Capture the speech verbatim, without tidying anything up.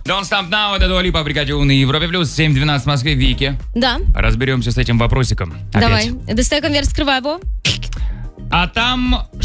Don't Stop Now, это Дуа Липа, бригадир на Европе плюс, семь двенадцать в Москве, Вики. Да. Разберемся с этим вопросиком. Опять. Давай. Достай конверт, скрывай его. А там